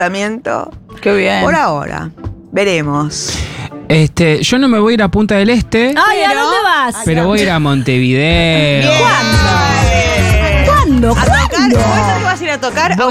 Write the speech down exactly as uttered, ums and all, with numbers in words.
departamento. Qué bien. Por ahora. Veremos. Este, yo no me voy a ir a Punta del Este, Ay, ¿a Pero- dónde vas? pero voy a ir a Montevideo. Bien. ¿Cuándo? ¿A tocar? ¿Cuándo? ¿Puede ser que vas a ir a tocar?